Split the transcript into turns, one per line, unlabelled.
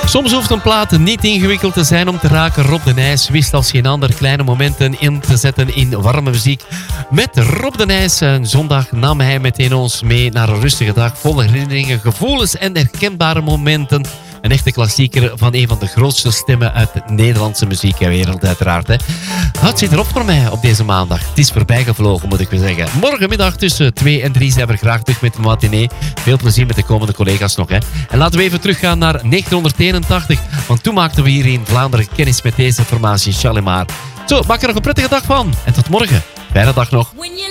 Soms hoeft een plaat niet ingewikkeld te zijn om te raken. Rob de Nijs wist als geen ander kleine momenten in te zetten in warme muziek. Met Rob de Nijs een zondag nam hij meteen ons mee naar een rustige dag vol herinneringen, gevoelens en herkenbare momenten. Een echte klassieker van een van de grootste stemmen uit de Nederlandse muziekwereld uiteraard. Hè. Het zit erop voor mij op deze maandag. Het is voorbijgevlogen, moet ik wel zeggen. Morgenmiddag tussen 2 en 3 zijn we graag terug met de matinee. Veel plezier met de komende collega's nog. Hè. En laten we even teruggaan naar 1981. Want toen maakten we hier in Vlaanderen kennis met deze formatie Shalimar. Zo, maak er nog een prettige dag van. En tot morgen. Fijne dag nog.